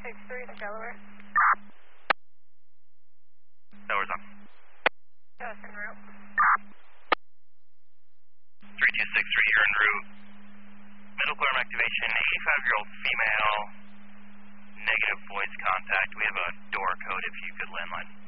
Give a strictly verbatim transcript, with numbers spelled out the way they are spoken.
six three, the Delaware. Delaware's on. Yes, en route. three two six three, you're en route. Middle clear activation, eighty-five-year-old female, negative voice contact. We have a door code if you could landline.